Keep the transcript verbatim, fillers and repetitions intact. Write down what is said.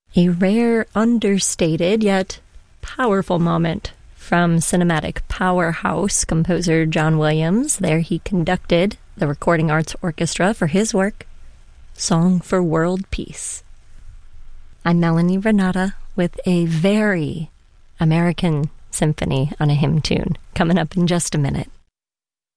A rare, understated, yet powerful moment from cinematic powerhouse composer John Williams. There he conducted the Recording Arts Orchestra for his work, Song for World Peace. I'm Melanie Renata with a very American symphony on a hymn tune coming up in just a minute.